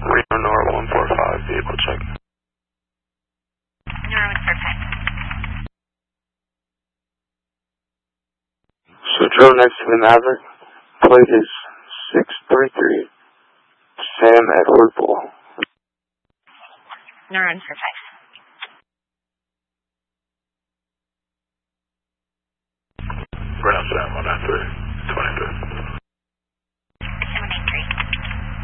Reno Nor 145, vehicle check. Nor 145. So drove next to the Maverick. Plate is 633 Sam Edward Bull. Nor 145. Reno Sam 193.